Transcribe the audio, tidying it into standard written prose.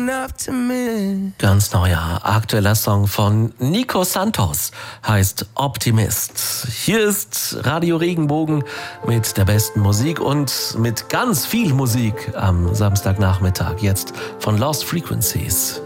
Ganz neuer, aktueller Song von Nico Santos heißt Optimist. Hier ist Radio Regenbogen mit der besten Musik und mit ganz viel Musik am Samstagnachmittag. Jetzt von Lost Frequencies.